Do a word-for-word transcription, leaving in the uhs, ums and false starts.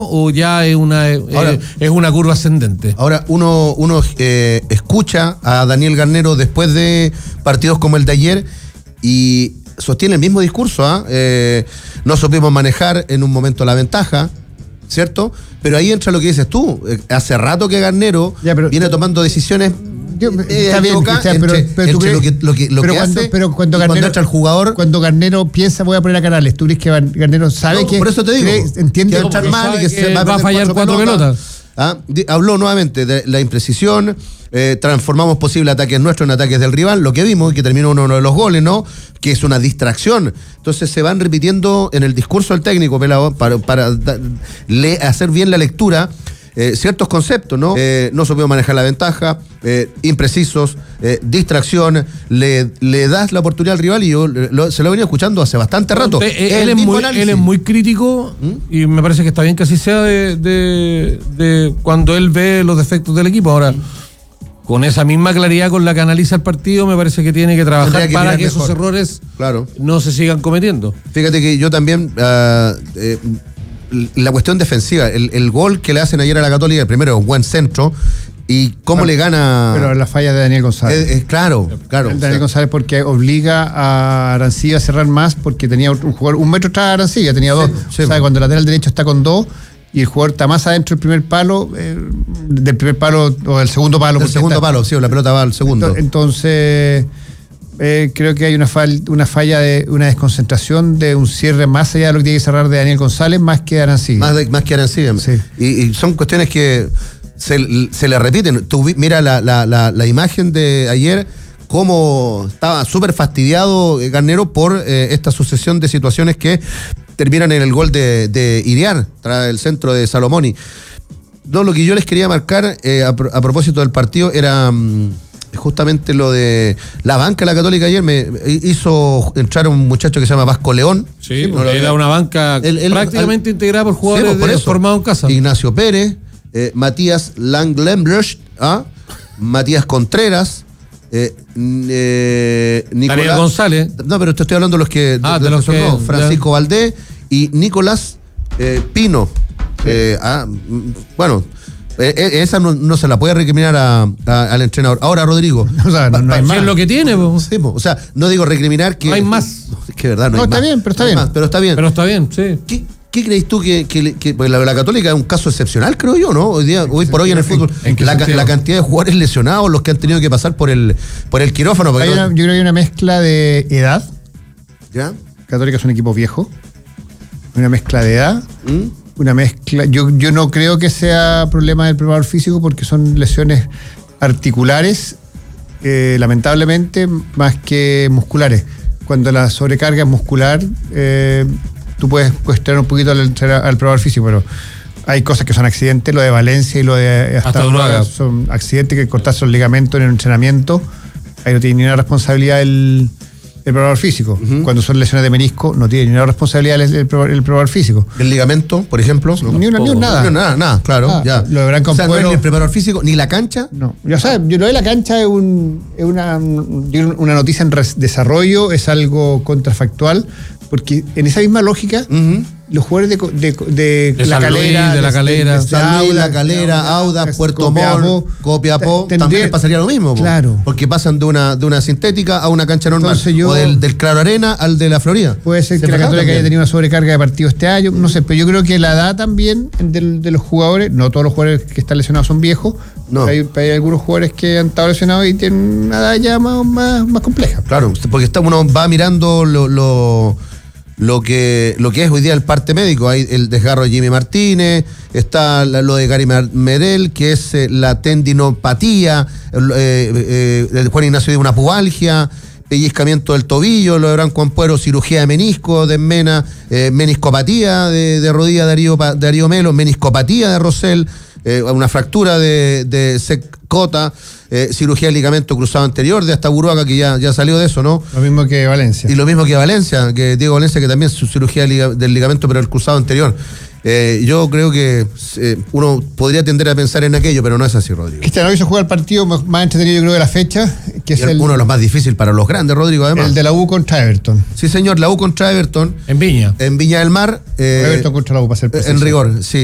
o ya es una ahora, eh, es una curva ascendente? Ahora, uno, uno eh, escucha a Daniel Garnero después de partidos como el de ayer y sostiene el mismo discurso, ¿eh? Eh, no supimos manejar en un momento la ventaja, ¿cierto? Pero ahí entra lo que dices tú. Hace rato que Garnero ya, pero, viene tomando decisiones. Yo, eh, está bien, está, pero, entre, pero, entre lo que, lo que, lo pero que cuando, hace pero cuando, Garnero, cuando entra el jugador. Cuando Garnero piensa, voy a poner a Canales, ¿tú crees que Garnero sabe no, que. Por eso te digo. Cree, entiende que entrar mal y que, que se va a, va a fallar cuatro, cuatro pelotas. pelotas. ¿Ah? Habló nuevamente de la imprecisión, eh, transformamos posibles ataques nuestros en ataques del rival, lo que vimos y que terminó uno de los goles, ¿no? Que es una distracción. Entonces se van repitiendo en el discurso del técnico, Pelado, para, para da, le, hacer bien la lectura. Eh, ciertos conceptos, ¿no? Eh, no supimos manejar la ventaja, eh, imprecisos, eh, distracción, le, le das la oportunidad al rival y yo lo, se lo he venido escuchando hace bastante rato. Él, él, es, muy, él es muy crítico ¿Mm? y me parece que está bien que así sea de, de, de cuando él ve los defectos del equipo. Ahora, ¿Mm? con esa misma claridad con la que analiza el partido, me parece que tiene que trabajar que para que mejor. esos errores claro. no se sigan cometiendo. Fíjate que yo también... Uh, eh, la cuestión defensiva, el, el gol que le hacen ayer a la Católica, el primero, un buen centro, y cómo pero, le gana... Pero la falla de Daniel González. Es, es claro, claro. Daniel o sea, González porque obliga a Arancibia a cerrar más, porque tenía un jugador, un metro atrás de Arancibia, tenía dos. Sí, o sea, sí. Cuando el lateral derecho está con dos, y el jugador está más adentro del primer palo, eh, del primer palo, o del segundo palo. Del segundo está, palo, sí, la pelota va al segundo. Entonces... Eh, creo que hay una, fal, una falla de una desconcentración de un cierre más allá de lo que tiene que cerrar de Daniel González más que Arancibia. Más, de, más que Arancibia. Sí. Y, y son cuestiones que se, se le repiten. Tú mira la, la, la, la imagen de ayer, cómo estaba súper fastidiado Garnero por eh, esta sucesión de situaciones que terminan en el gol de, de Iriar, tras el centro de Salomoni. No, lo que yo les quería marcar eh, a, a propósito del partido era... Um, justamente lo de la banca de la Católica ayer me hizo entrar un muchacho que se llama Vasco León. Sí, sí era lo, una banca el, el, prácticamente al, integrada por jugadores sí, por de, formados en casa. Ignacio Pérez, eh, Matías Langlembruch, ¿ah? Matías Contreras, eh, eh, Nicolás Daniel González. No, pero te estoy hablando de los que, ah, de, de los que, que no, Francisco ya. Valdés y Nicolás eh, Pino. Sí. Eh, ah, bueno. Esa no, no se la puede recriminar a, a, al entrenador. Ahora, Rodrigo. O sea, no, no hay más. Es lo que tiene, pues. Sí, o sea, no digo recriminar que. No hay más. Es que verdad, no, no hay está más. bien, pero está no bien. Más, pero está bien. Pero está bien, sí. ¿Qué, qué crees tú que, que, que porque la, la Católica es un caso excepcional, creo yo, ¿no? Hoy día, hoy por hoy en el fútbol, ¿En la, la cantidad de jugadores lesionados, los que han tenido que pasar por el, por el quirófano. Hay una, yo creo que hay una mezcla de edad. ¿Ya? Católica es un equipo viejo. Una mezcla de edad. ¿Mm? Una mezcla, yo, yo no creo que sea problema del preparador físico porque son lesiones articulares, eh, lamentablemente, más que musculares. Cuando la sobrecarga es muscular, eh, tú puedes cuestionar un poquito al, al preparador físico, pero hay cosas que son accidentes, lo de Valencia y lo de hasta, hasta Uruguay, son accidentes que cortarse los ligamentos en el entrenamiento, ahí no tiene ninguna responsabilidad el... el preparador físico. Uh-huh. Cuando son lesiones de menisco, no tiene ninguna responsabilidad el, el, el preparador físico. ¿El ligamento, por ejemplo? No, ni una, ni un nada. No, nada, nada, claro. Ah, ya. Lo verán con o sea, no es ni el preparador físico, ni la cancha. No. Ya sabes, yo lo de la cancha es, un, es una, una noticia en res, desarrollo, es algo contrafactual, porque en esa misma lógica, uh-huh. los jugadores de, de, de, de la San Calera, Luis, de la Calera, de, de San Luis, la Calera, Audax, Puerto Montt, Copiapó, también les pasaría lo mismo. Claro. Porque pasan de una, de una sintética a una cancha normal. Yo, o del, del Claro Arena al de la Florida. Puede ser que la Católica haya tenido una sobrecarga de partidos este año, no sé, pero yo creo que la edad también de, de los jugadores, no todos los jugadores que están lesionados son viejos, no. hay, hay algunos jugadores que han estado lesionados y tienen una edad ya más, más, más compleja. Claro, porque está, uno va mirando lo... lo Lo que, lo que es hoy día el parte médico. Hay el desgarro de Jimmy Martínez, está lo de Gary Medel, que es eh, la tendinopatía, eh, eh, Juan Ignacio de una pubalgia, pellizcamiento del tobillo, lo de Branco Ampuero, cirugía de menisco de Mena, eh, meniscopatía de, de rodilla de Darío, Darío Melo, meniscopatía de Rosell, eh, una fractura de, de Secota, eh, cirugía de ligamento cruzado anterior de hasta Buruaga, que ya, ya salió de eso, ¿no? Lo mismo que Valencia. Y lo mismo que Valencia, que Diego Valencia, que también su cirugía del ligamento, pero el cruzado anterior. Eh, yo creo que eh, uno podría tender a pensar en aquello, pero no es así, Rodrigo. Este hoy se juega el partido más, más entretenido, yo creo, de la fecha, que es el, uno de los más difíciles para los grandes, Rodrigo, además. El de la U contra Everton. Sí, señor, la U contra Everton. En Viña. En Viña del Mar. Eh, Everton contra la U, para ser preciso. En rigor, sí.